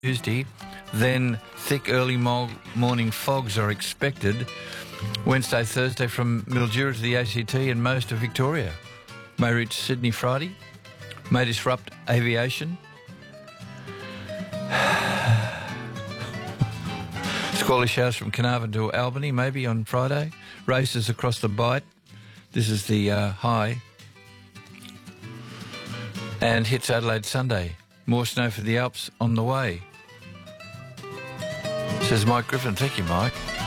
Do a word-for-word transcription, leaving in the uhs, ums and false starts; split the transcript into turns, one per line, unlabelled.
Tuesday. Then thick early mo- morning fogs are expected Wednesday, Thursday from Mildura to the A C T and most of Victoria. May reach Sydney Friday. May disrupt aviation. Squally showers from Carnarvon to Albany, maybe on Friday. Races across the Bight. This is the uh, high. And hits Adelaide Sunday. More snow for the Alps on the way. Says Mike Griffin. Thank you, Mike.